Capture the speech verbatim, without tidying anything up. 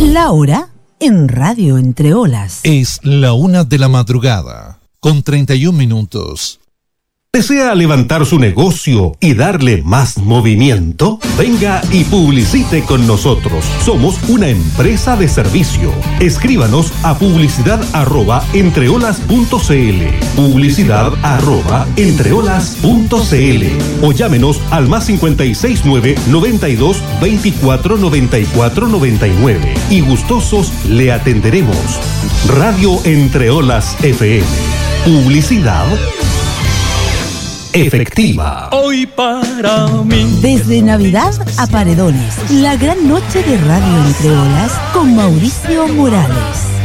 La hora en Radio Entre Olas. Es la una de la madrugada, con treinta y un minutos. ¿Desea levantar su negocio y darle más movimiento? Venga y publicite con nosotros. Somos una empresa de servicio. Escríbanos a publicidad arroba entreolas punto cl, publicidad arroba entreolas punto cl o llámenos al más cincuenta y seis nueve, noventa y dos, veinticuatro, noventa y cuatro, noventa y nueve y gustosos le atenderemos. Radio Entre Olas F M. Publicidad efectiva. Hoy para mí. Desde Navidad a Paredones, la gran noche de Radio Entre Olas con Mauricio Morales.